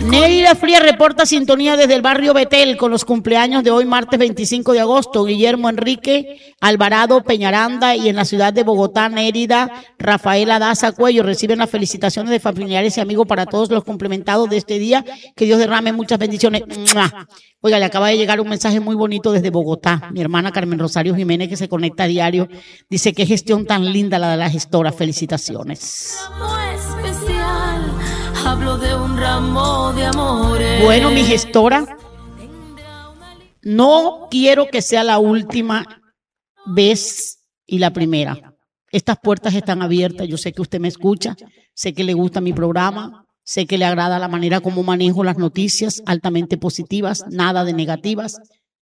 Neida Frías reporta sintonía desde el barrio Betel con los cumpleaños de hoy, martes 25 de agosto. Guillermo Enrique Alvarado Peñaranda, y en la ciudad de Bogotá, Nérida, Rafaela Daza Cuello. Reciben las felicitaciones de familiares y amigos para todos los complementados de este día. Que Dios derrame muchas bendiciones. Oiga, le acaba de llegar un mensaje muy bonito desde Bogotá. Mi hermana Carmen Rosario Jiménez, que se conecta a diario, dice: qué gestión tan linda la de la gestora. Felicitaciones. Hablo de un ramo de amores. Bueno, mi gestora, no quiero que sea la última vez y la primera. Estas puertas están abiertas. Yo sé que usted me escucha, sé que le gusta mi programa, sé que le agrada la manera como manejo las noticias, altamente positivas, nada de negativas.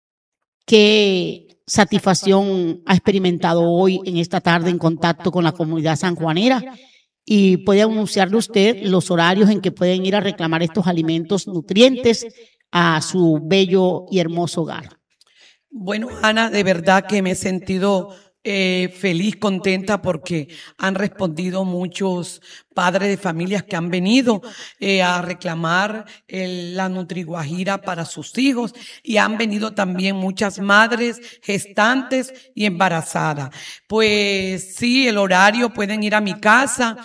Qué satisfacción ha experimentado hoy en esta tarde en contacto con la comunidad sanjuanera. Y puede anunciarle usted los horarios en que pueden ir a reclamar estos alimentos nutrientes a su bello y hermoso hogar. Bueno, Ana, de verdad que me he sentido feliz, contenta, porque han respondido muchos padres de familias que han venido a reclamar la Nutriguajira para sus hijos, y han venido también muchas madres gestantes y embarazadas. Pues sí, el horario, pueden ir a mi casa,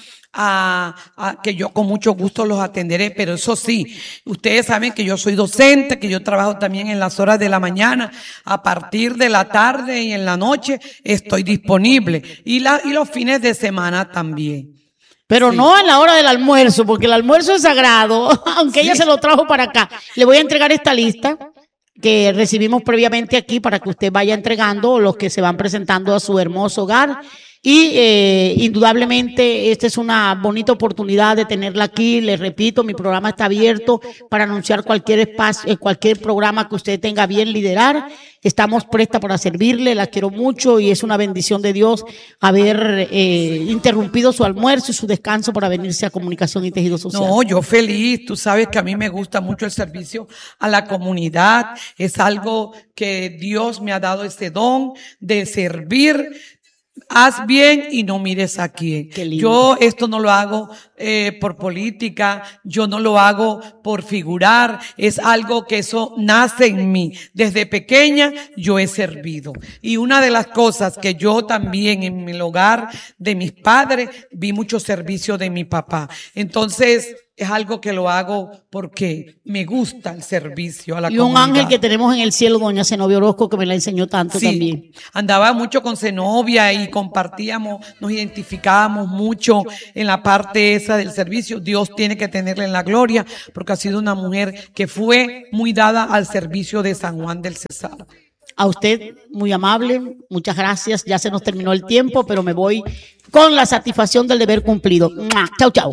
que yo con mucho gusto los atenderé, pero eso sí, ustedes saben que yo soy docente, que yo trabajo también en las horas de la mañana, a partir de la tarde y en la noche estoy disponible, y los fines de semana también. Pero sí, no a la hora del almuerzo, porque el almuerzo es sagrado, aunque sí, ella se lo trajo para acá. Le voy a entregar esta lista que recibimos previamente aquí para que usted vaya entregando los que se van presentando a su hermoso hogar. Y indudablemente esta es una bonita oportunidad de tenerla aquí. Les repito, mi programa está abierto para anunciar cualquier espacio, cualquier programa que usted tenga bien liderar. Estamos prestas para servirle, la quiero mucho, y es una bendición de Dios haber interrumpido su almuerzo y su descanso para venirse a Comunicación y Tejido Social. No, yo feliz. Tú sabes que a mí me gusta mucho el servicio a la comunidad. Es algo que Dios me ha dado, ese don de servir. Haz bien y no mires a quién. Yo esto no lo hago por política, yo no lo hago por figurar, es algo que eso nace en mí. Desde pequeña yo he servido. Y una de las cosas que yo también en el hogar de mis padres vi mucho servicio de mi papá. Entonces es algo que lo hago porque me gusta el servicio a la comunidad. Y un ángel que tenemos en el cielo, doña Zenobia Orozco, que me la enseñó tanto también. Andaba mucho con Zenobia y compartíamos, nos identificábamos mucho en la parte esa del servicio. Dios tiene que tenerla en la gloria, porque ha sido una mujer que fue muy dada al servicio de San Juan del Cesar. A usted, muy amable, muchas gracias. Ya se nos terminó el tiempo, pero me voy con la satisfacción del deber cumplido. Chau, chau.